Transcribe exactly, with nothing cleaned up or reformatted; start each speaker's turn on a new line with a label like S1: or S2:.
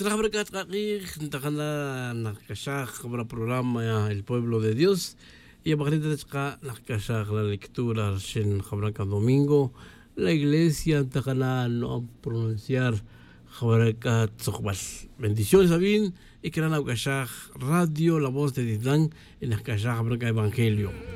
S1: Trabajar takana nakashak para programa El Pueblo de Dios y a partir de acá nakashak la lectura en Jabraca Domingo la iglesia takana no pronunciar Jabraca Tzokbal. Bendiciones Sabin y que nakashak radio La Voz de Didán en nakashak Jabraca Evangelio.